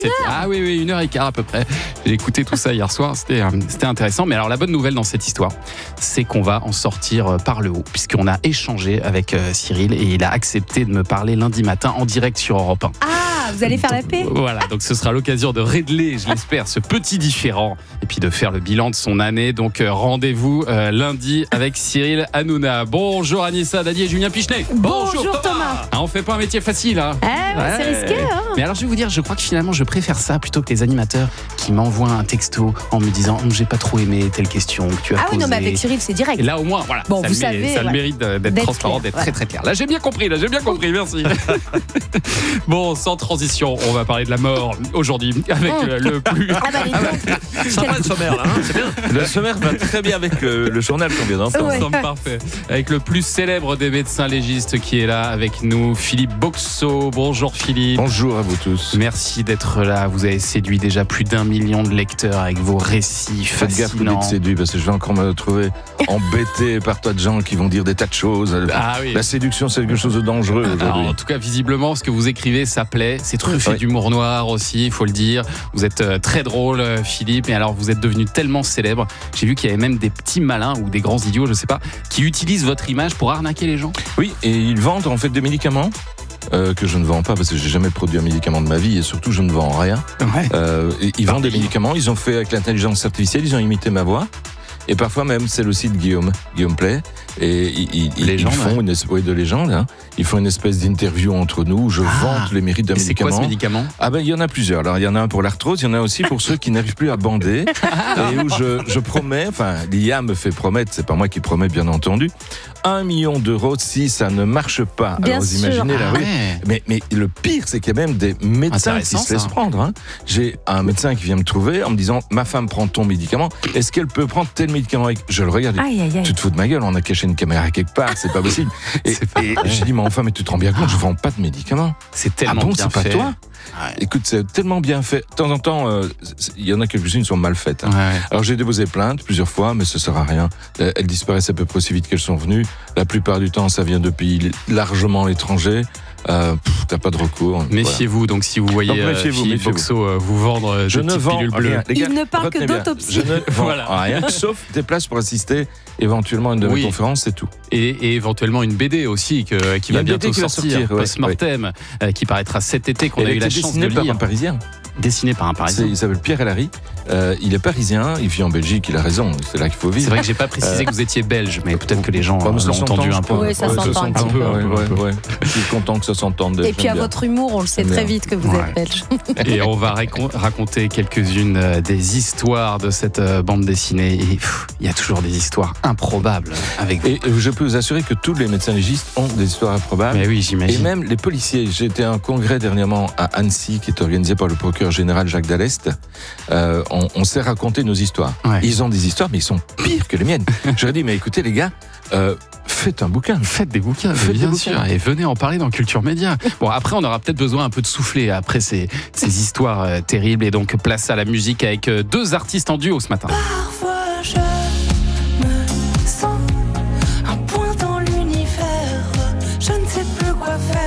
Ah oui, 1h15 à peu près. J'ai écouté tout ça hier soir, c'était intéressant. Mais alors la bonne nouvelle dans cette histoire, c'est qu'on va en sortir par le haut, puisqu'on a échangé avec Cyril et il a accepté de me parler lundi matin en direct sur Europe 1. Ah, vous allez faire la paix ? Voilà, donc ce sera l'occasion de régler, je l'espère, ce petit différend et puis de faire le bilan de son année. Donc rendez-vous lundi avec Cyril Hanouna. Bonjour Anissa Dadi et Julien Pichenet. Bonjour Thomas. On fait pas un métier facile, hein. C'est risqué, hein. Mais alors je vais vous dire, je crois que finalement je préfère ça plutôt que les animateurs qui m'envoient un texto en me disant j'ai pas trop aimé telle question que tu as posée. Ah oui, non, mais avec Cyril c'est direct. Et là au moins, voilà, bon, ça le mérite d'être transparent, d'être très très clair. Là j'ai bien compris, merci. Bon, sans transition, on va parler de la mort aujourd'hui avec le plus... Sympa le sommaire là, c'est bien. Le sommaire va très bien avec le journal qu'on vient d'entendre. Ouais. Parfait. Avec le plus célèbre des médecins légistes qui est là avec nous, Philippe Boxeau. Bonjour Philippe. Bonjour à vous tous. Merci d'être là. Vous avez séduit déjà plus d'1 million de lecteurs avec vos récits fascinants. Faites gaffe, vous dites séduit parce que je vais encore me retrouver embêté par tas de gens qui vont dire des tas de choses. Ah oui. La séduction, c'est quelque chose de dangereux aujourd'hui. Alors, en tout cas, visiblement, ce que vous écrivez, ça plaît. C'est truffé d'humour noir aussi, il faut le dire. Vous êtes très drôle, Philippe. Et alors, vous êtes devenu tellement célèbre. J'ai vu qu'il y avait même des petits malins ou des grands idiots, je sais pas, qui utilisent votre image pour arnaquer les gens. Oui, et ils vendent en fait des médicaments. Que je ne vends pas parce que j'ai jamais produit un médicament de ma vie et surtout je ne vends rien. Ouais. Ils vendent des médicaments, ils ont fait avec l'intelligence artificielle, ils ont imité ma voix. Et parfois même, c'est le site Guillaume Play. Et ils font une espèce de légende. Hein. Ils font une espèce d'interview entre nous où je vante les mérites d'un médicament. C'est quoi ce médicament ? Ah ben, il y en a plusieurs. Alors, il y en a un pour l'arthrose, il y en a aussi pour ceux qui n'arrivent plus à bander. Et où je promets, enfin, l'IA me fait promettre, c'est pas moi qui promets, bien entendu, 1 million d'euros si ça ne marche pas. Bien Alors, vous sûr. imaginez la rue. Mais le pire, c'est qu'il y a même des médecins qui se laissent prendre. Hein. J'ai un médecin qui vient me trouver en me disant ma femme prend ton médicament, est-ce qu'elle peut prendre tel médicament avec... Je le regarde, tu te fous de ma gueule, on a caché une caméra quelque part, c'est pas possible. Et j'ai dit mais enfin, mais tu te rends bien compte, je vends pas de médicaments. C'est tellement bien c'est fait. Pas toi. Ouais. Écoute, c'est tellement bien fait. De temps en temps, il y en a quelques-unes qui sont mal faites. Hein. Ouais. Alors j'ai déposé plainte plusieurs fois, mais ça sert à rien. Elles disparaissent à peu près aussi vite qu'elles sont venues. La plupart du temps, ça vient de pays largement étrangers. T'as pas de recours. Méfiez-vous, donc si vous voyez Philippe Boxeau vous vendre des petites pilules bleues. Il ne parle que d'autopsie. Je ne vends rien, sauf des places pour assister éventuellement à une de mes conférences, c'est tout. Et éventuellement une BD aussi qui va bientôt sortir, Post-Mortem, qui paraîtra cet été, qu'on a eu la chance de lire. Par un Parisien. Dessiné par un Parisien. Il s'appelle Pierre Elary. Il est parisien, il vit en Belgique, il a raison, c'est là qu'il faut vivre. C'est vrai que j'ai pas précisé que vous étiez belge, mais peut-être que les gens l'ont entendu un peu. Oui, ça s'entend un peu. Je suis content que ça s'entende. Et puis à votre humour, on le sait très vite que vous êtes belge. Et on va raconter quelques-unes des histoires de cette bande dessinée. Et il y a toujours des histoires improbables avec vous. Et je peux vous assurer que tous les médecins légistes ont des histoires improbables. Mais oui, j'imagine. Et même les policiers. J'ai été à un congrès dernièrement à Annecy qui est organisé par le procureur général Jacques Dallest. On s'est raconté nos histoires. Ouais. Ils ont des histoires, mais ils sont pires que les miennes. Je leur ai dit, mais écoutez les gars, faites un bouquin. Faites des bouquins, bien sûr. Et venez en parler dans Culture Média. Bon, après, on aura peut-être besoin un peu de souffler après ces histoires terribles. Et donc, place à la musique avec 2 artistes en duo ce matin. Parfois, je me sens un point dans l'univers. Je ne sais plus quoi faire.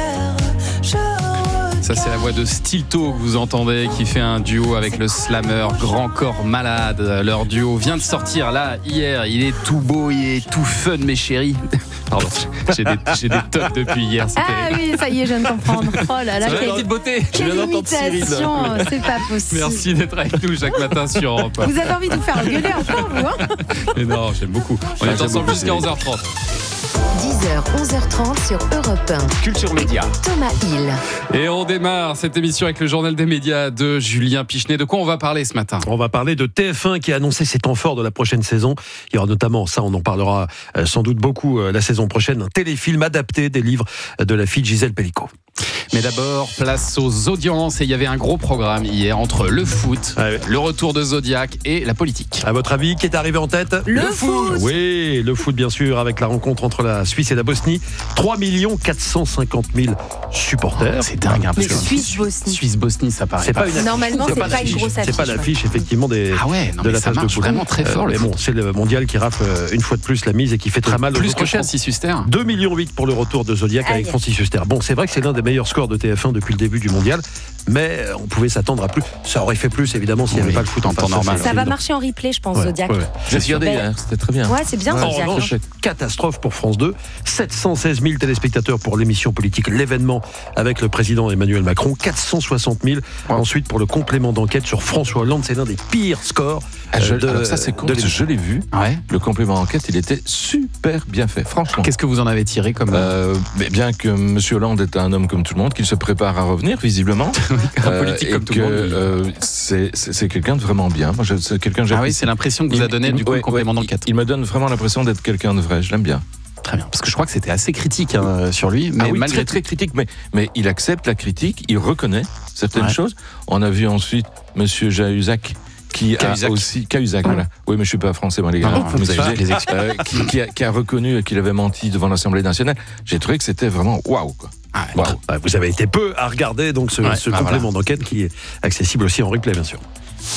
Ça, c'est la voix de Stilto que vous entendez, qui fait un duo avec le slammer Grand Corps Malade. Leur duo vient de sortir là, hier. Il est tout beau, il est tout fun, mes chéris. Pardon, j'ai des tops depuis hier. Oui, ça y est, je viens de comprendre. Oh là là, quelle beauté. Quelle imitation, c'est pas possible. Merci d'être avec nous chaque matin sur Europe 1. Vous avez envie de vous faire gueuler encore, vous, hein? Mais non, j'aime beaucoup. On est ensemble jusqu'à 11h30. 10h, 11h30 sur Europe 1. Culture Média. Thomas Hill. Et on démarre cette émission avec le journal des médias de Julien Pichenet. De quoi on va parler ce matin ? On va parler de TF1 qui a annoncé ses temps forts de la prochaine saison. Il y aura notamment, ça on en parlera sans doute beaucoup la saison prochaine, un téléfilm adapté des livres de la fille de Gisèle Pellicot. Mais d'abord, place aux audiences. Et il y avait un gros programme hier entre le foot, le retour de Zodiac et la politique. À votre avis, qui est arrivé en tête ? Le foot. Oui, le foot bien sûr, avec la rencontre entre la Suisse et la Bosnie. 3 450 000 supporters. C'est dingue. Mais Suisse-Bosnie. Suisse-Bosnie, ça paraît pas. Normalement, c'est pas une grosse affiche. C'est pas l'affiche effectivement de la phase de poule. Vraiment très fort. Mais bon, c'est le mondial qui rafle une fois de plus la mise et qui fait très mal. Plus que Francis Huster. 2,8 millions pour le retour de Zodiac avec Francis Huster. Bon, c'est vrai que c'est l'un des meilleurs scores record de TF1 depuis le début du mondial. Mais on pouvait s'attendre à plus. Ça aurait fait plus, évidemment, s'il n'y avait pas le foot en temps normal. Ça va marcher en replay, je pense, Zodiac. J'ai regardé hier, c'était très bien. Ouais, c'est bien, En Zodiac. revanche, catastrophe pour France 2. 716 000 téléspectateurs pour l'émission politique L'événement avec le président Emmanuel Macron. 460 000 ensuite pour le complément d'enquête sur François Hollande. C'est l'un des pires scores. Alors ça, c'est con, parce que je l'ai vu. Ouais. Le complément d'enquête, il était super bien fait, franchement. Qu'est-ce que vous en avez tiré comme... Mais bien que M. Hollande est un homme comme tout le monde, qu'il se prépare à revenir, visiblement. Un politique comme tout le monde. C'est quelqu'un de vraiment bien. Moi, c'est quelqu'un que j'apprécie. c'est l'impression que vous a donné du coup le complément d'enquête. Il me donne vraiment l'impression d'être quelqu'un de vrai, je l'aime bien. Très bien, parce que je crois que c'était assez critique sur lui, mais malgré très critique, mais il accepte la critique, il reconnaît certaines choses. On a vu ensuite M. Cahuzac, Cahuzac, voilà. Oui, mais je suis pas français, moi, les gars. Qui a reconnu qu'il avait menti devant l'Assemblée nationale. J'ai trouvé que c'était vraiment waouh, quoi. Vous avez été peu à regarder donc ce complément d'enquête qui est accessible aussi en replay, bien sûr.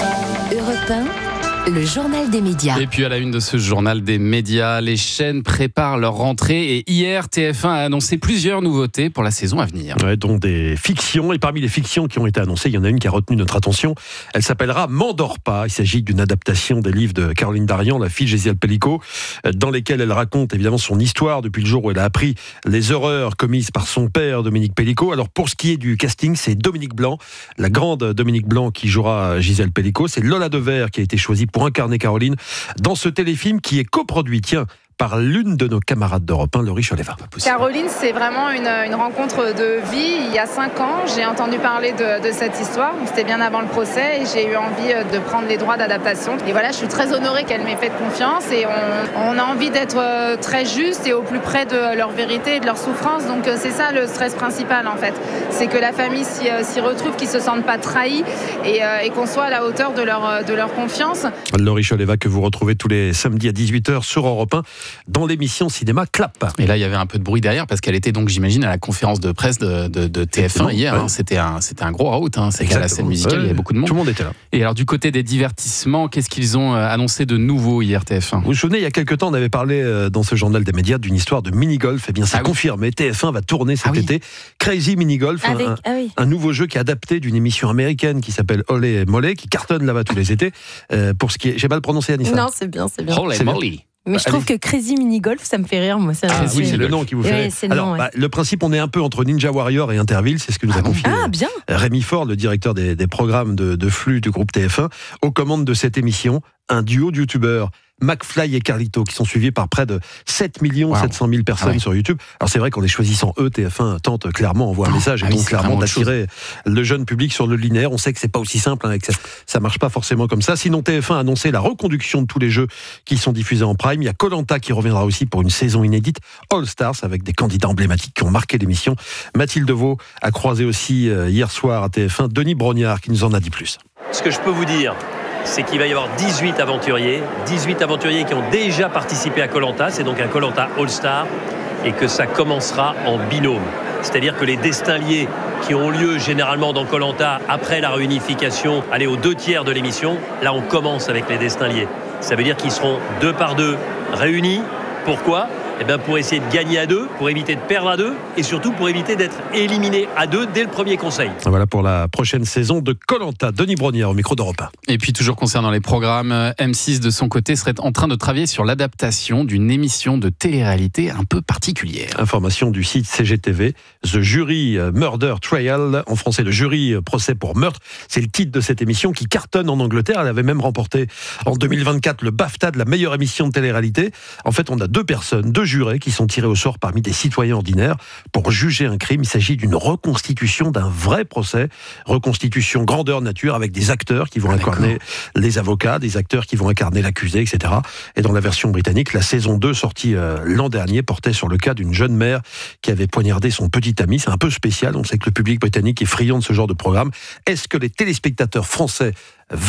Europe 1, le journal des médias. Et puis à la une de ce journal des médias, les chaînes préparent leur rentrée et hier TF1 a annoncé plusieurs nouveautés pour la saison à venir. Ouais, dont des fictions, et parmi les fictions qui ont été annoncées, il y en a une qui a retenu notre attention. Elle s'appellera M'endors pas. Il s'agit d'une adaptation des livres de Caroline Darian, la fille de Gisèle Pellicot, dans lesquels elle raconte évidemment son histoire depuis le jour où elle a appris les horreurs commises par son père Dominique Pellicot. Alors pour ce qui est du casting, c'est Dominique Blanc, la grande Dominique Blanc qui jouera Gisèle Pellicot. C'est Lola Devers qui a été choisie pour incarner Caroline dans ce téléfilm qui est coproduit, par l'une de nos camarades d'Europe 1, Laurie Choleva. Caroline, c'est vraiment une rencontre de vie. Il y a 5 ans, j'ai entendu parler de cette histoire. C'était bien avant le procès et j'ai eu envie de prendre les droits d'adaptation. Et voilà, je suis très honorée qu'elle m'ait fait confiance et on a envie d'être très juste et au plus près de leur vérité et de leur souffrance. Donc c'est ça le stress principal en fait. C'est que la famille s'y retrouve, qu'ils ne se sentent pas trahis et qu'on soit à la hauteur de leur confiance. Laurie Choleva que vous retrouvez tous les samedis à 18h sur Europe 1. Dans l'émission Cinéma Clap. Et là, il y avait un peu de bruit derrière parce qu'elle était donc, j'imagine, à la conférence de presse de TF1 hier. Ouais. Hein. C'était un gros out. Hein. C'est qu'à la scène musicale, il y avait beaucoup de monde. Tout le monde était là. Et alors, du côté des divertissements, qu'est-ce qu'ils ont annoncé de nouveau hier, TF1 Vous vous souvenez, il y a quelques temps, on avait parlé dans ce journal des médias d'une histoire de mini-golf. Eh bien, c'est confirmé. TF1 va tourner cet été Crazy Mini-Golf, un nouveau jeu qui est adapté d'une émission américaine qui s'appelle Olé Mollet, qui cartonne là-bas tous les étés. Pour ce qui est, j'ai mal prononcé, Anissa. Non, c'est bien. Olé Molly. Mais je trouve que Crazy Mini Golf, ça me fait rire, moi. Oui, c'est le nom qui vous fait rire. Alors, le principe, on est un peu entre Ninja Warrior et Interville, c'est ce que nous a confié bien. Rémi Ford, le directeur des programmes de flux du groupe TF1, aux commandes de cette émission, un duo de youtubeurs, McFly et Carlito, qui sont suivis par près de 7 700 000 personnes sur YouTube. Alors c'est vrai qu'en les choisissant eux, TF1 tente clairement, envoie un message et donc clairement d'attirer le jeune public sur le linéaire. On sait que c'est pas aussi simple, et que ça marche pas forcément comme ça. Sinon, TF1 a annoncé la reconduction de tous les jeux qui sont diffusés en prime. Il y a Koh-Lanta qui reviendra aussi pour une saison inédite, All Stars, avec des candidats emblématiques qui ont marqué l'émission. Mathilde Vaux a croisé aussi hier soir à TF1 Denis Brognard qui nous en a dit plus. Ce que je peux vous dire, c'est qu'il va y avoir 18 aventuriers qui ont déjà participé à Koh-Lanta, c'est donc un Koh-Lanta All-Star, et que ça commencera en binôme. C'est-à-dire que les destins liés qui ont lieu généralement dans Koh-Lanta après la réunification, aller aux 2/3 de l'émission, là on commence avec les destins liés. Ça veut dire qu'ils seront 2 par 2 réunis. Pourquoi ? Eh bien pour essayer de gagner à 2, pour éviter de perdre à 2 et surtout pour éviter d'être éliminé à 2 dès le premier conseil. Voilà pour la prochaine saison de Koh-Lanta. Denis Brognard au micro d'Europe 1. Et puis toujours concernant les programmes, M6 de son côté serait en train de travailler sur l'adaptation d'une émission de télé-réalité un peu particulière. Information du site CGTV, The Jury Murder Trial, en français le jury procès pour meurtre. C'est le titre de cette émission qui cartonne en Angleterre. Elle avait même remporté en 2024 le BAFTA de la meilleure émission de télé-réalité. En fait, on a 2 personnes, 2 jurés qui sont tirés au sort parmi des citoyens ordinaires pour juger un crime. Il s'agit d'une reconstitution d'un vrai procès, reconstitution grandeur nature avec des acteurs qui vont incarner les avocats, des acteurs qui vont incarner l'accusé, etc. Et dans la version britannique, la saison 2 sortie l'an dernier portait sur le cas d'une jeune mère qui avait poignardé son petit ami. C'est un peu spécial, on sait que le public britannique est friand de ce genre de programme. Est-ce que les téléspectateurs français vont aimer ?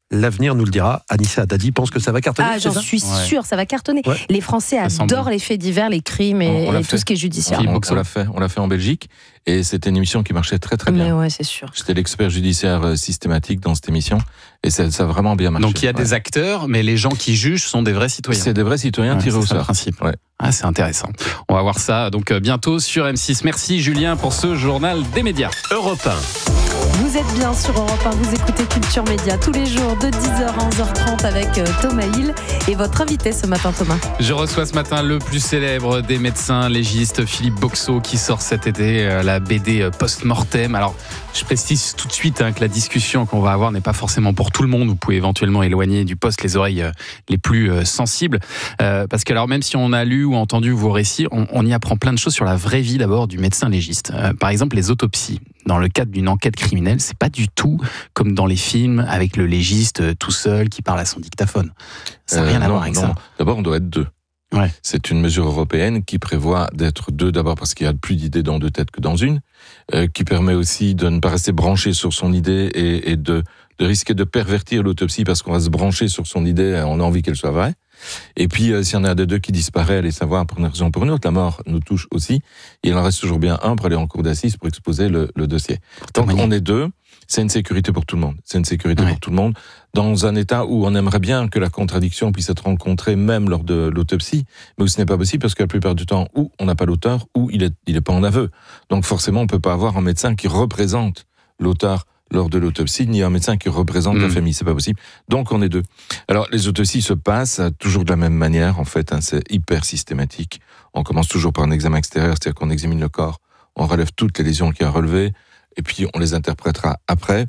L'avenir nous le dira. Anissa Haddadi pense que ça va cartonner. Ah, j'en suis sûre, ça va cartonner. Ouais. Les Français adorent les faits divers, les crimes et tout ce qui est judiciaire. On l'a fait en Belgique et c'était une émission qui marchait très très bien. Mais ouais, c'est sûr. J'étais l'expert judiciaire systématique dans cette émission et ça a vraiment bien marché. Donc il y a des acteurs, mais les gens qui jugent sont des vrais citoyens. C'est des vrais citoyens tirés au sort. Principe. Ouais. Ah, c'est intéressant. On va voir ça donc bientôt sur M6. Merci Julien pour ce journal des médias. Europe 1. Vous êtes bien sur Europe 1, vous écoutez Culture Média tous les jours de 10h à 11h30 avec Thomas Hill et votre invité ce matin, Thomas. Je reçois ce matin le plus célèbre des médecins légistes, Philippe Boxeau, qui sort cet été la BD Post-Mortem. Alors, je précise tout de suite que la discussion qu'on va avoir n'est pas forcément pour tout le monde. Vous pouvez éventuellement éloigner du poste les oreilles les plus sensibles. Parce que alors, même si on a lu ou entendu vos récits, on y apprend plein de choses sur la vraie vie d'abord du médecin légiste. Par exemple, les autopsies. Dans le cadre d'une enquête criminelle, c'est pas du tout comme dans les films avec le légiste tout seul qui parle à son dictaphone. Ça n'a rien à voir avec ça. D'abord, on doit être deux. Ouais. C'est une mesure européenne qui prévoit d'être deux, d'abord parce qu'il y a plus d'idées dans deux têtes que dans une, qui permet aussi de ne pas rester branché sur son idée et de risquer de pervertir l'autopsie parce qu'on va se brancher sur son idée, on a envie qu'elle soit vraie. Et puis, s'il y en a des deux qui disparaît, allez savoir pour une raison ou pour une autre, la mort nous touche aussi. Il en reste toujours bien un pour aller en cour d'assises pour exposer le dossier. Donc, on est deux. C'est une sécurité pour tout le monde. C'est une sécurité pour tout le monde. Dans un état où on aimerait bien que la contradiction puisse être rencontrée même lors de l'autopsie, mais où ce n'est pas possible parce que la plupart du temps, ou on n'a pas l'auteur, ou il est pas en aveu. Donc, forcément, on peut pas avoir un médecin qui représente l'auteur lors de l'autopsie, ni un médecin qui représente la famille, c'est pas possible. Donc on est deux. Alors les autopsies se passent toujours de la même manière, en fait, c'est hyper systématique. On commence toujours par un examen extérieur, c'est-à-dire qu'on examine le corps, on relève toutes les lésions qu'il y a relevées, et puis on les interprétera après,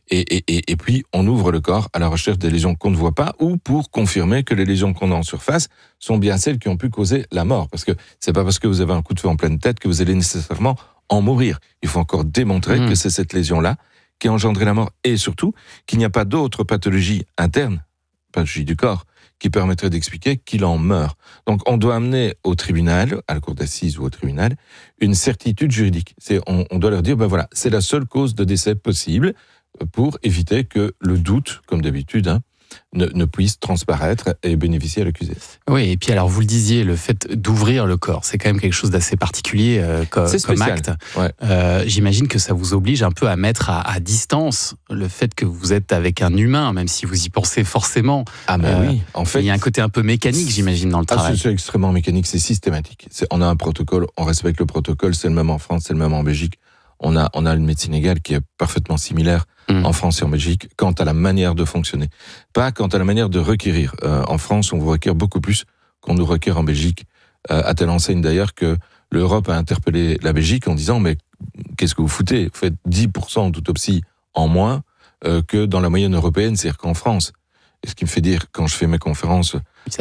et puis on ouvre le corps à la recherche des lésions qu'on ne voit pas, ou pour confirmer que les lésions qu'on a en surface sont bien celles qui ont pu causer la mort, parce que c'est pas parce que vous avez un coup de feu en pleine tête que vous allez nécessairement en mourir. Il faut encore démontrer que c'est cette lésion-là qui a engendré la mort, et surtout qu'il n'y a pas d'autres pathologies internes, pathologie du corps, qui permettrait d'expliquer qu'il en meurt. Donc on doit amener au tribunal, à la cour d'assises ou au tribunal, une certitude juridique. On doit leur dire, voilà, c'est la seule cause de décès possible pour éviter que le doute, comme d'habitude, ne puisse transparaître et bénéficier à l'accusé. Oui, et puis alors vous le disiez, le fait d'ouvrir le corps, c'est quand même quelque chose d'assez particulier comme acte. Ouais. J'imagine que ça vous oblige un peu à mettre à distance le fait que vous êtes avec un humain, même si vous y pensez forcément. Ah mais oui, en fait... Il y a un côté un peu mécanique, j'imagine, dans le travail. C'est extrêmement mécanique, c'est systématique. On a un protocole, on respecte le protocole, c'est le même en France, c'est le même en Belgique. On a une médecine égale qui est parfaitement similaire en France et en Belgique quant à la manière de fonctionner. Pas quant à la manière de requérir. En France, on vous requiert beaucoup plus qu'on nous requiert en Belgique. À telle enseigne d'ailleurs que l'Europe a interpellé la Belgique en disant « Mais qu'est-ce que vous foutez ? Vous faites 10% d'autopsies en moins que dans la moyenne européenne, c'est-à-dire qu'en France. » Et ce qui me fait dire, quand je fais mes conférences...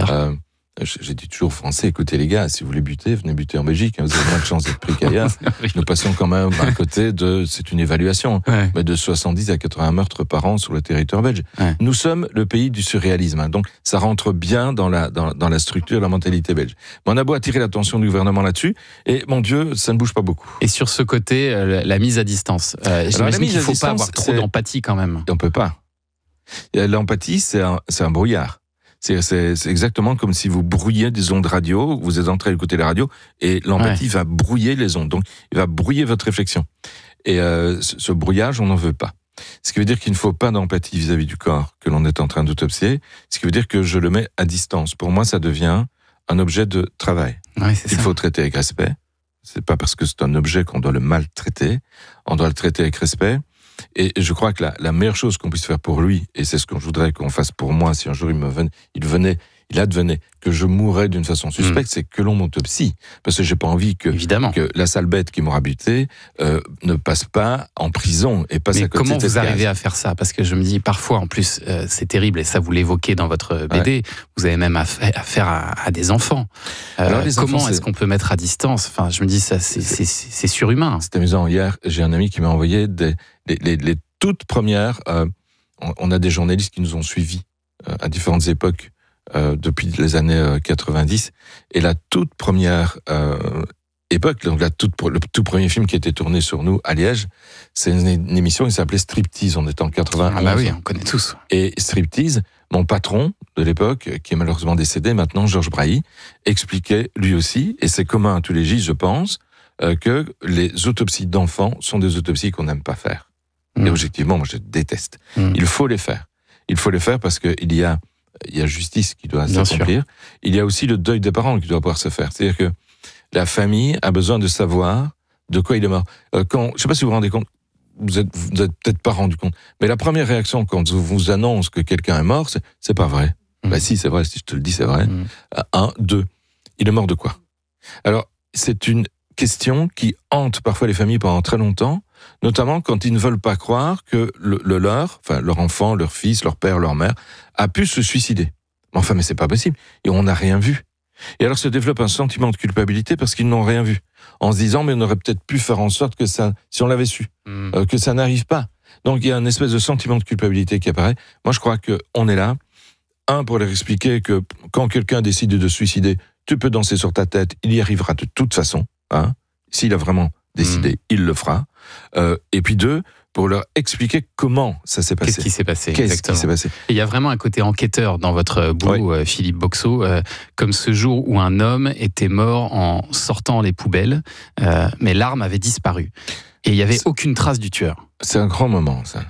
J'ai dit toujours aux Français, écoutez les gars, si vous voulez buter, venez buter en Belgique, vous avez moins de chances d'être pris qu'ailleurs. Nous passons quand même à côté c'est une évaluation, mais de 70 à 80 meurtres par an sur le territoire belge. Ouais. Nous sommes le pays du surréalisme, donc ça rentre bien dans la structure, la mentalité belge. Mais on a beau attirer l'attention du gouvernement là-dessus, et mon Dieu, ça ne bouge pas beaucoup. Et sur ce côté, la mise à distance, j'imagine qu'il ne faut pas avoir trop d'empathie quand même. On ne peut pas. L'empathie, c'est un brouillard. C'est exactement comme si vous brouilliez des ondes radio, vous êtes entré à écouter la radio, et l'empathie va brouiller les ondes. Donc, il va brouiller votre réflexion. Et ce brouillage, on n'en veut pas. Ce qui veut dire qu'il ne faut pas d'empathie vis-à-vis du corps que l'on est en train d'autopsier. Ce qui veut dire que je le mets à distance. Pour moi, ça devient un objet de travail. Il faut traiter avec respect. C'est pas parce que c'est un objet qu'on doit le maltraiter. On doit le traiter avec respect. Et je crois que la meilleure chose qu'on puisse faire pour lui, et c'est ce que je voudrais qu'on fasse pour moi, si un jour il advenait que je mourrais d'une façon suspecte, c'est que l'on m'autopsie. Parce que j'ai pas envie que la sale bête qui m'aura buté ne passe pas en prison et passe à côté de cette case. Mais comment vous arrivez à faire ça ? Parce que je me dis, parfois, en plus, c'est terrible, et ça vous l'évoquez dans votre BD, vous avez même affaire à des enfants. Alors, comment est-ce qu'on peut mettre à distance ? Enfin, je me dis, ça, c'est surhumain. C'est amusant. Hier, j'ai un ami qui m'a envoyé les toutes premières... on a des journalistes qui nous ont suivis à différentes époques depuis les années 90, et la toute première époque, donc le tout premier film qui a été tourné sur nous à Liège, c'est une émission qui s'appelait Striptease, on était en 81. Ah bah oui, on connaît tous. Et Striptease, mon patron de l'époque, qui est malheureusement décédé maintenant, Georges Brailly, expliquait lui aussi, et c'est commun à tous les gistes, je pense, que les autopsies d'enfants sont des autopsies qu'on n'aime pas faire. Et objectivement, moi je déteste. Il faut les faire. Il faut les faire parce qu'il y a justice qui doit s'accomplir. Il y a aussi le deuil des parents qui doit pouvoir se faire. C'est-à-dire que la famille a besoin de savoir de quoi il est mort. Je ne sais pas si vous vous rendez compte, vous êtes peut-être pas rendu compte, mais la première réaction quand on vous annonce que quelqu'un est mort, c'est pas vrai. Bah si, c'est vrai, si je te le dis, c'est vrai. 1, 2, il est mort de quoi? Alors, c'est une question qui hante parfois les familles pendant très longtemps, notamment quand ils ne veulent pas croire que leur enfant, leur fils, leur père, leur mère, a pu se suicider. Enfin, mais c'est pas possible. Et on n'a rien vu. Et alors se développe un sentiment de culpabilité parce qu'ils n'ont rien vu. En se disant, mais on aurait peut-être pu faire en sorte que ça, si on l'avait su, que ça n'arrive pas. Donc il y a une espèce de sentiment de culpabilité qui apparaît. Moi, je crois qu'on est là, pour leur expliquer que quand quelqu'un décide de se suicider, tu peux danser sur ta tête, il y arrivera de toute façon. S'il a vraiment décidé, il le fera. Et puis 2, pour leur expliquer comment ça s'est passé. Qu'est-ce qui s'est passé, exactement. Et il y a vraiment un côté enquêteur dans votre boulot, Philippe Boxeau, comme ce jour où un homme était mort en sortant les poubelles, mais l'arme avait disparu. Et il n'y avait aucune trace du tueur. C'est un grand moment, ça.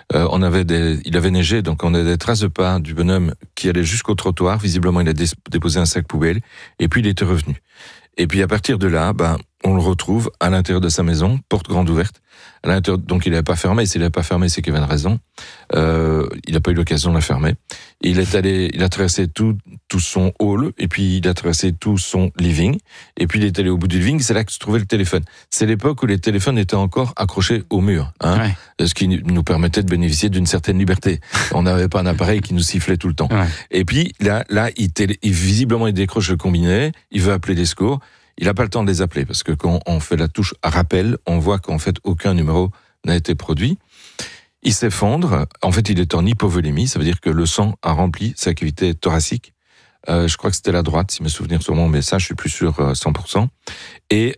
Il avait neigé, donc on a des traces de pas du bonhomme qui allait jusqu'au trottoir. Visiblement, il a déposé un sac poubelle, et puis il était revenu. Et puis à partir de là, on le retrouve à l'intérieur de sa maison, porte grande ouverte. À l'intérieur, donc il n'avait pas fermé. S'il n'avait pas fermé, c'est qu'il avait une raison. Il n'a pas eu l'occasion de la fermer. Et il a traversé tout son hall, et puis il a traversé tout son living. Et puis il est allé au bout du living, c'est là que se trouvait le téléphone. C'est l'époque où les téléphones étaient encore accrochés au mur, ce qui nous permettait de bénéficier d'une certaine liberté. On n'avait pas un appareil qui nous sifflait tout le temps. Et puis là, visiblement, il décroche le combiné, il veut appeler les secours. Il n'a pas le temps de les appeler, parce que quand on fait la touche rappel, on voit qu'en fait, aucun numéro n'a été produit. Il s'effondre. En fait, il est en hypovolémie. Ça veut dire que le sang a rempli sa cavité thoracique. Je crois que c'était la droite, si mes souvenirs sont bons, mais ça, je suis plus sûr 100%. Et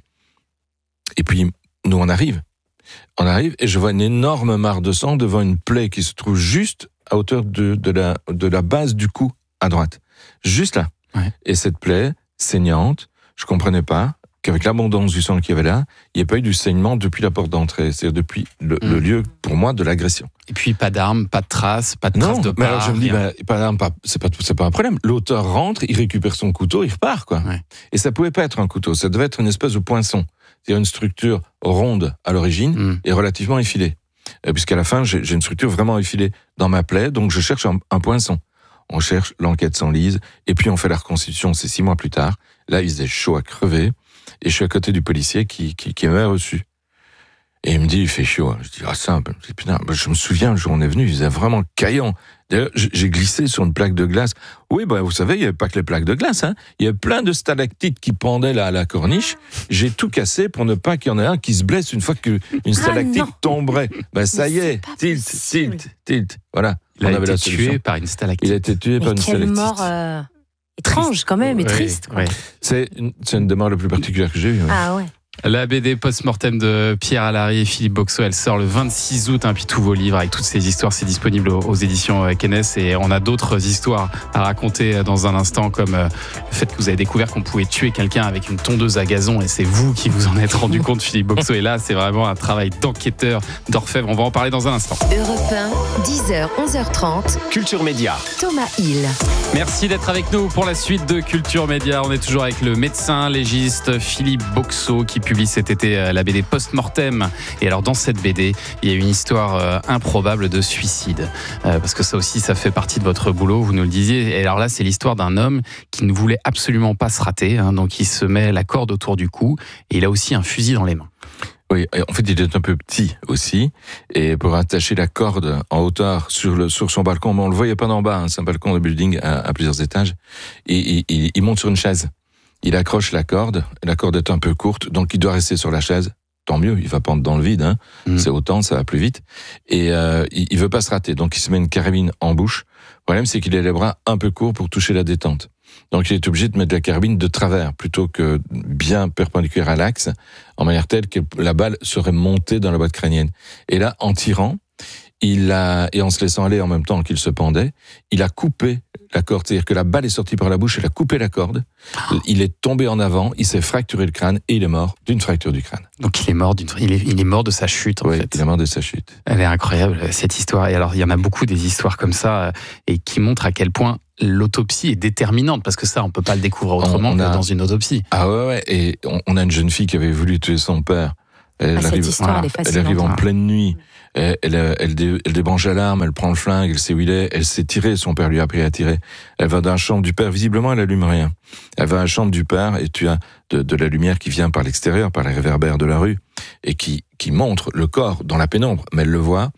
puis, nous, on arrive. Et je vois une énorme mare de sang devant une plaie qui se trouve juste à hauteur de la base du cou à droite. Juste là. Et cette plaie saignante, je comprenais pas qu'avec l'abondance du sang qu'il y avait là, il n'y ait pas eu du saignement depuis la porte d'entrée, c'est-à-dire depuis le lieu, pour moi, de l'agression. Et puis pas d'armes, pas de traces, pas de traces de pas. Mais alors je me dis, pas d'armes, c'est pas un problème. L'auteur rentre, il récupère son couteau, il repart, quoi. Et ça pouvait pas être un couteau, ça devait être une espèce de poinçon, c'est-à-dire une structure ronde à l'origine et relativement effilée. Puisqu'à la fin, j'ai une structure vraiment effilée dans ma plaie, donc je cherche un poinçon. On cherche, l'enquête s'enlise, et puis on fait la reconstitution, c'est 6 mois plus tard. Là, il faisait chaud à crever, et je suis à côté du policier qui m'avait reçu. Et il me dit, il fait chaud. Je dis, simple. Je dis, putain, je me souviens, le jour où on est venu, il faisait vraiment caillant. D'ailleurs, j'ai glissé sur une plaque de glace. Oui, vous savez, il n'y avait pas que les plaques de glace, Il y avait plein de stalactites qui pendaient là à la corniche. J'ai tout cassé pour ne pas qu'il y en ait un qui se blesse une fois qu'une stalactite tomberait. Ça y est, tilt. Voilà. Il a été tué par une stalactite. Mais quelle mort étrange quand même et triste. C'est une des morts les plus particulières que j'ai eues. Ah ouais. La BD post-mortem de Pierre Allary et Philippe Boxeau, elle sort le 26 août, puis tous vos livres avec toutes ces histoires, c'est disponible aux éditions Kennes, et on a d'autres histoires à raconter dans un instant, comme le fait que vous avez découvert qu'on pouvait tuer quelqu'un avec une tondeuse à gazon, et c'est vous qui vous en êtes rendu compte, Philippe Boxeau, et là c'est vraiment un travail d'enquêteur, d'orfèvre. On va en parler dans un instant. Europe 1, 10h, 11h30. Culture Média. Thomas Hill. Merci d'être avec nous pour la suite de Culture Média. On est toujours avec le médecin légiste Philippe Boxeau qui publie cet été la BD Post-Mortem. Et alors dans cette BD, il y a une histoire improbable de suicide. Parce que ça aussi, ça fait partie de votre boulot, vous nous le disiez. Et alors là, c'est l'histoire d'un homme qui ne voulait absolument pas se rater. Donc il se met la corde autour du cou et il a aussi un fusil dans les mains. Oui, en fait, il est un peu petit aussi, et pour attacher la corde en hauteur sur son balcon, mais on le voyait pas d'en bas, c'est un balcon de building à plusieurs étages, et il monte sur une chaise. Il accroche la corde est un peu courte, donc il doit rester sur la chaise. Tant mieux, il va pendre dans le vide, c'est autant, ça va plus vite, et il veut pas se rater, donc il se met une carabine en bouche. Le problème, c'est qu'il a les bras un peu courts pour toucher la détente. Donc il est obligé de mettre la carabine de travers plutôt que bien perpendiculaire à l'axe, en manière telle que la balle serait montée dans la boîte crânienne. Et là, en tirant, et en se laissant aller en même temps qu'il se pendait, il a coupé la corde. C'est-à-dire que la balle est sortie par la bouche, il a coupé la corde, il est tombé en avant, il s'est fracturé le crâne et il est mort d'une fracture du crâne. Donc il est mort il est mort de sa chute en fait. Il est mort de sa chute. Elle est incroyable cette histoire. Et alors il y en a beaucoup des histoires comme ça et qui montrent à quel point l'autopsie est déterminante, parce que ça on peut pas le découvrir autrement que dans une autopsie. Ah ouais. Et on a une jeune fille qui avait voulu tuer son père. Cette histoire, elle est fascinante. Elle arrive en pleine nuit, elle débranche l'alarme, elle prend le flingue, elle sait où il est, elle s'est tirée, son père lui a appris à tirer. Elle va dans la chambre du père, visiblement elle allume rien. Elle va dans la chambre du père et tu as de la lumière qui vient par l'extérieur, par les réverbères de la rue, et qui montre le corps dans la pénombre, mais elle le voit,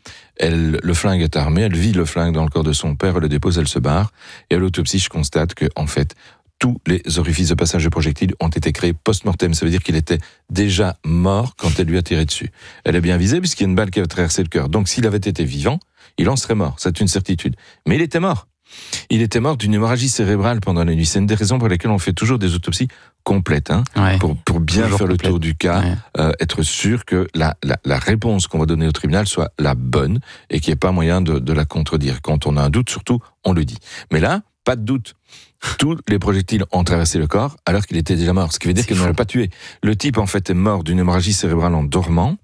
le flingue est armé, elle vide le flingue dans le corps de son père, elle le dépose, elle se barre, et à l'autopsie je constate que en fait, tous les orifices de passage de projectiles ont été créés post-mortem. Ça veut dire qu'il était déjà mort quand elle lui a tiré dessus. Elle est bien visée puisqu'il y a une balle qui a traversé le cœur. Donc s'il avait été vivant, il en serait mort. C'est une certitude. Mais il était mort. Il était mort d'une hémorragie cérébrale pendant la nuit. C'est une des raisons pour lesquelles on fait toujours des autopsies complètes, pour bien faire le tour du cas, être sûr que la réponse qu'on va donner au tribunal soit la bonne et qu'il n'y ait pas moyen de la contredire. Quand on a un doute, surtout, on le dit. Mais là, pas de doute. Tous les projectiles ont traversé le corps alors qu'il était déjà mort. Ce qui veut dire qu'il ne l'a pas tué. Le type, en fait, est mort d'une hémorragie cérébrale en dormant.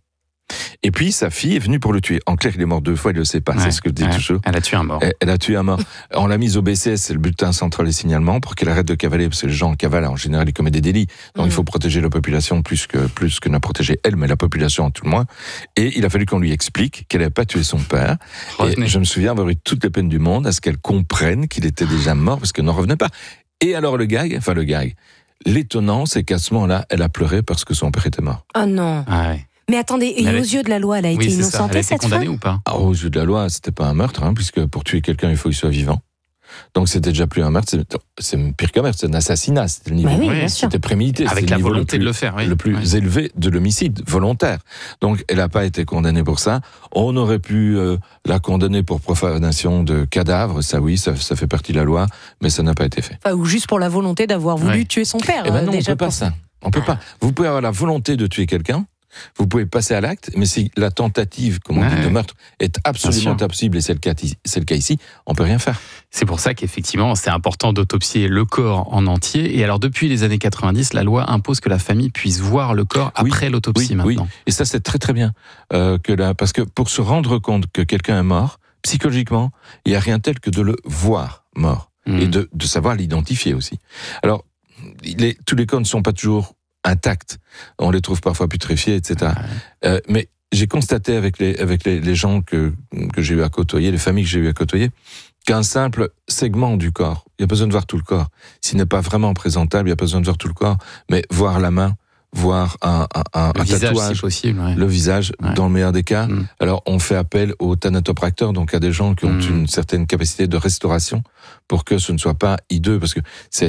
Et puis, sa fille est venue pour le tuer. En clair, il est mort 2 fois, il ne le sait pas. C'est ce que je dis toujours. Elle a tué un mort. Elle a tué un mort. On l'a mise au BCS, c'est le bulletin central des signalements, pour qu'elle arrête de cavaler, parce que les gens cavalent, en général, ils commettent des délits. Donc, il faut protéger la population plus que n'a protégé elle, mais la population en tout le moins. Et il a fallu qu'on lui explique qu'elle n'avait pas tué son père. Et je me souviens avoir eu toutes les peines du monde à ce qu'elle comprenne qu'il était déjà mort, parce qu'elle n'en revenait pas. Et alors, le gag, l'étonnant, c'est qu'à ce moment-là, elle a pleuré parce que son père était mort. Oh non. Ah ouais. Mais attendez, et aux yeux de la loi, elle a été innocentée, cette femme ? Elle a été condamnée ou pas ? Aux yeux de la loi, c'était pas un meurtre, puisque pour tuer quelqu'un, il faut qu'il soit vivant. Donc c'était déjà plus un meurtre, c'est pire qu'un meurtre, c'est un assassinat, c'était le niveau, c'était prémédité, avec la volonté de le faire, le plus élevé de l'homicide volontaire. Donc elle n'a pas été condamnée pour ça. On aurait pu la condamner pour profanation de cadavres, ça fait partie de la loi, mais ça n'a pas été fait. Enfin, ou juste pour la volonté d'avoir voulu tuer son père. Eh ben non, déjà on peut pas ça. On peut pas. Vous pouvez avoir la volonté de tuer quelqu'un. Vous pouvez passer à l'acte, mais si la tentative, comme on dit, de meurtre est absolument impossible, et c'est le cas ici, on peut rien faire. C'est pour ça qu'effectivement, c'est important d'autopsier le corps en entier. Et alors, depuis les années 90, la loi impose que la famille puisse voir le corps après l'autopsie maintenant. Oui. Et ça, c'est très très bien. Parce que pour se rendre compte que quelqu'un est mort, psychologiquement, il n'y a rien tel que de le voir mort. Et de savoir l'identifier aussi. Alors, tous les corps ne sont pas toujours intacts. On les trouve parfois putréfiés, etc. Mais j'ai constaté avec les gens que j'ai eu à côtoyer, les familles que j'ai eu à côtoyer, qu'un simple segment du corps, il n'y a pas besoin de voir tout le corps. S'il n'est pas vraiment présentable, il n'y a pas besoin de voir tout le corps, mais voir la main, voir un visage, tatouage, si possible, le visage, dans le meilleur des cas. Alors, on fait appel aux thanatopracteurs, donc à des gens qui ont une certaine capacité de restauration pour que ce ne soit pas hideux, parce que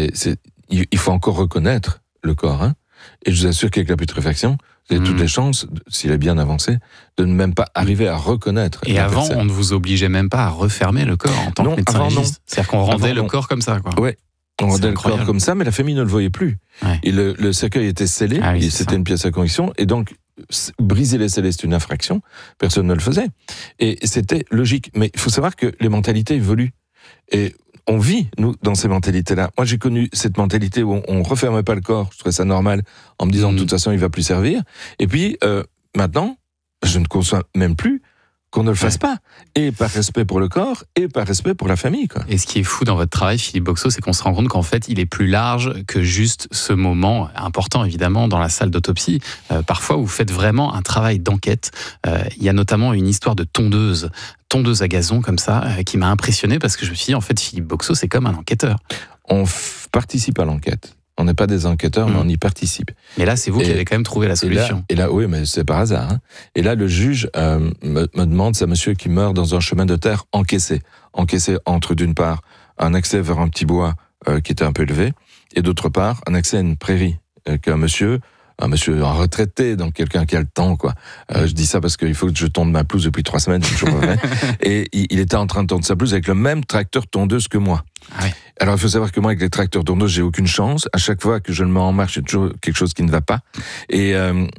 il faut encore reconnaître le corps, Et je vous assure qu'avec la putréfaction, vous avez toutes les chances, s'il est bien avancé, de ne même pas arriver à reconnaître. Et avant, on ne vous obligeait même pas à refermer le corps en tant que médecin légiste. C'est-à-dire qu'on rendait le corps comme ça, quoi. Ouais. On rendait le corps comme ça, mais la famille ne le voyait plus. Et le cercueil était scellé, c'était une pièce à conviction, et donc briser les scellés, c'est une infraction, personne ne le faisait. Et c'était logique. Mais il faut savoir que les mentalités évoluent. Et on vit, nous, dans ces mentalités-là. Moi, j'ai connu cette mentalité où on refermait pas le corps, je trouvais ça normal, en me disant, de toute façon, il va plus servir. Et puis, maintenant, je ne conçois même plus qu'on ne le fasse pas. Et par respect pour le corps, et par respect pour la famille, quoi. Et ce qui est fou dans votre travail, Philippe Boxeau, c'est qu'on se rend compte qu'en fait, il est plus large que juste ce moment, important évidemment, dans la salle d'autopsie. Parfois, vous faites vraiment un travail d'enquête. Il y a notamment une histoire de tondeuse à gazon, comme ça, qui m'a impressionné, parce que je me suis dit, en fait, Philippe Boxeau, c'est comme un enquêteur. On participe à l'enquête. On n'est pas des enquêteurs, mais on y participe. Mais là, c'est vous qui avez quand même trouvé la solution. Et là, oui, mais c'est par hasard. Et là, le juge me demande, c'est un monsieur qui meurt dans un chemin de terre encaissé entre, d'une part, un accès vers un petit bois qui était un peu élevé, et d'autre part, un accès à une prairie qu'un monsieur un monsieur en retraité, donc quelqu'un qui a le temps, quoi. Je dis ça parce qu'il faut que je tonde ma pelouse depuis 3 semaines, c'est toujours vrai. Et il était en train de tondre sa pelouse avec le même tracteur tondeuse que moi. Ah oui. Alors, il faut savoir que moi, avec les tracteurs tondeuses, j'ai aucune chance. À chaque fois que je le mets en marche, il y a toujours quelque chose qui ne va pas. Et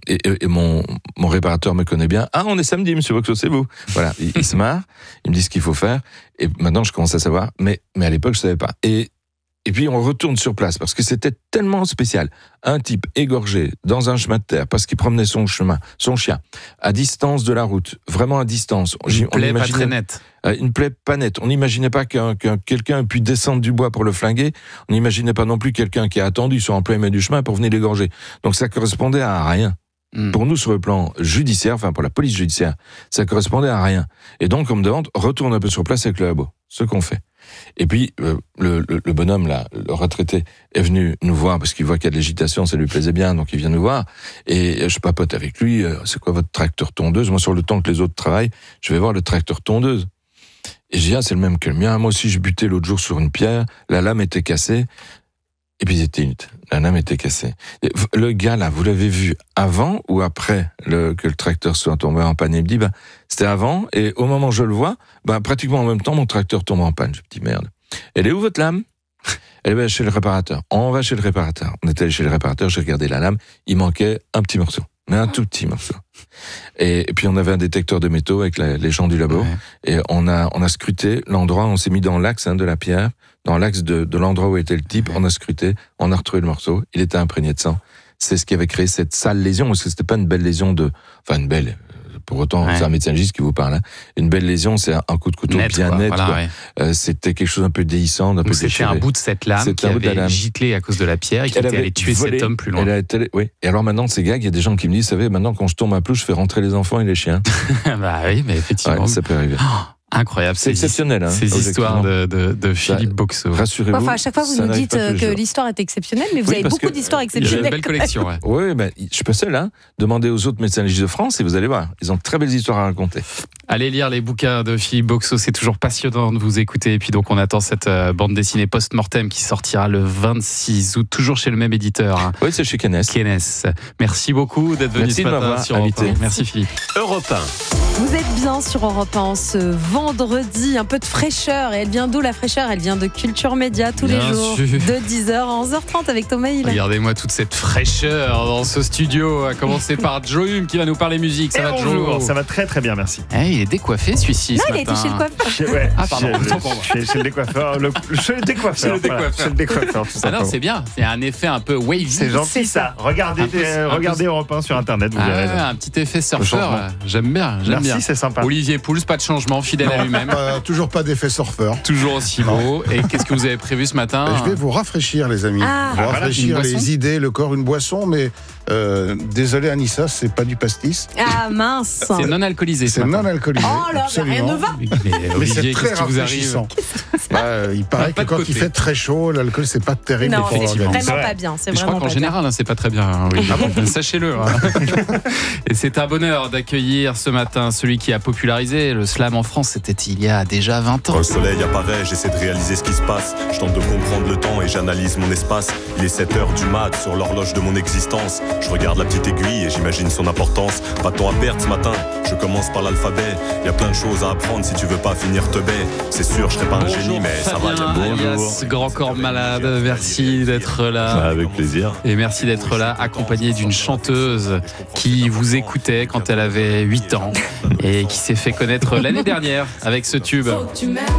mon réparateur me connaît bien. Ah, on est samedi, monsieur Boxo, c'est vous. Voilà, il se marre, il me dit ce qu'il faut faire. Et maintenant, je commence à savoir. Mais à l'époque, je savais pas. Et puis, on retourne sur place parce que c'était tellement spécial. Un type égorgé dans un chemin de terre parce qu'il promenait son chien, à distance de la route, vraiment à distance. Une plaie pas très nette. Une plaie pas nette. On n'imaginait pas qu'un quelqu'un ait pu descendre du bois pour le flinguer. On n'imaginait pas non plus quelqu'un qui a attendu sur un plein milieu du chemin pour venir l'égorger. Donc ça correspondait à rien. Pour nous, sur le plan judiciaire, enfin pour la police judiciaire, ça correspondait à rien. Et donc on me demande, retourne un peu sur place avec le labo. Ce qu'on fait. Et puis, le bonhomme, là, le retraité, est venu nous voir parce qu'il voit qu'il y a de l'agitation, ça lui plaisait bien, donc il vient nous voir. Et je papote avec lui, c'est quoi votre tracteur tondeuse? Moi, sur le temps que les autres travaillent, je vais voir le tracteur tondeuse. Et je dis, ah, c'est le même que le mien. Moi aussi, je butais l'autre jour sur une pierre, la lame était cassée. Et puis, la lame était cassée. Et le gars, là, vous l'avez vu avant ou après que le tracteur soit tombé en panne? Il me dit, c'était avant, et au moment où je le vois, pratiquement en même temps, mon tracteur tombe en panne. Je me dis, merde. Elle est où votre lame? Elle est chez le réparateur. On va chez le réparateur. On est allé chez le réparateur, j'ai regardé la lame, il manquait un petit morceau. Mais un tout petit morceau. Et puis on avait un détecteur de métaux avec les gens du labo, et on a scruté l'endroit, on s'est mis dans l'axe de la pierre, dans l'axe de l'endroit où était le type, on a scruté, on a retrouvé le morceau, il était imprégné de sang. C'est ce qui avait créé cette sale lésion, parce que c'était pas une belle lésion une belle, pour autant, c'est un médecin légiste qui vous parle, hein. Une belle lésion, c'est un coup de couteau net, bien net, voilà, quoi. C'était quelque chose un peu déhissant, un peu déchiré. C'était un bout de cette lame qui avait giclé à cause de la pierre et qui était allé tuer cet homme plus loin. Oui. Et alors maintenant, ces gars, il y a des gens qui me disent, vous savez, maintenant quand je tombe à pelouse, je fais rentrer les enfants et les chiens. Oui, mais effectivement. Ouais, ça peut arriver. Incroyable, c'est exceptionnel. Ces histoires de Philippe Boxo. Rassurez-vous. À chaque fois, vous nous dites que l'histoire est exceptionnelle, mais vous avez beaucoup d'histoires exceptionnelles. Il y a une belle collection. Ouais. Oui, je suis pas seul. Demandez aux autres médecins légistes de France et vous allez voir. Ils ont de très belles histoires à raconter. Allez lire les bouquins de Philippe Boxo, c'est toujours passionnant de vous écouter. Et puis donc, on attend cette bande dessinée post-mortem qui sortira le 26 août, toujours chez le même éditeur. Oui, c'est chez Kenes. Merci beaucoup d'être venu ce matin sur Europe 1. Merci Philippe. Europe 1. Vous êtes bien sur Europe 1 ce vendredi, un peu de fraîcheur. Et elle vient d'où la fraîcheur? Elle vient de Culture Média tous les jours, de 10h à 11h30 avec Thomas Hill. Regardez-moi toute cette fraîcheur dans ce studio, à commencer par Joe Hume qui va nous parler musique. Ça va, Joe? Ça va très très bien, merci. Il est décoiffé celui-ci. Non, ce il a été chez le coiffeur. Chez le décoiffeur. Chez le décoiffeur. Chez le décoiffeur, tout ça. Non, c'est bien. C'est un effet un peu wavy. C'est gentil ça. Regardez Europe 1 sur Internet, vous verrez. Un petit effet surfeur. J'aime bien. Merci, c'est sympa. Olivier Pouls, pas de changement, fidèle à lui-même. Toujours pas d'effet surfeur. Toujours aussi beau. Et qu'est-ce que vous avez prévu ce matin? Je vais vous rafraîchir, les amis. Vous rafraîchir les idées, le corps, une boisson, mais désolé Anissa, c'est pas du pastis. Ah mince. C'est non alcoolisé. C'est non alcoolisé. Oh là, rien ne va. Mais c'est très rafraîchissant. Il paraît que quand il fait très chaud, l'alcool c'est pas terrible pour l'organisme. Vraiment pas bien. Je crois qu'en général, c'est pas très bien. Sachez-le. Et c'est un bonheur d'accueillir ce matin celui qui a popularisé le slam en France. C'était il y a déjà 20 ans. Quand le soleil apparaît, j'essaie de réaliser ce qui se passe. Je tente de comprendre le temps et j'analyse mon espace. Il est 7h du mat sur l'horloge de mon existence. Je regarde la petite aiguille et j'imagine son importance. Pas de temps à perdre ce matin, je commence par l'alphabet. Il y a plein de choses à apprendre si tu veux pas finir teubé. C'est sûr, je serai pas un génie, mais ça va. Alias Grand Corps Malade, merci d'être là. Avec plaisir. Et merci d'être là, accompagné d'une chanteuse qui vous écoutait quand elle avait 8 ans et qui s'est fait connaître l'année dernière avec ce tube. Faut que tu m'aimes.